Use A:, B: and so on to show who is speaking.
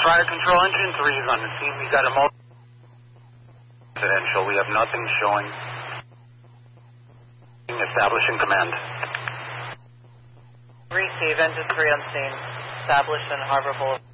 A: Fire control, engine 3 is on the scene. We got a residential. We have nothing showing. Establishing command.
B: Receive, engine 3 on scene. Established in Harbor Boulevard.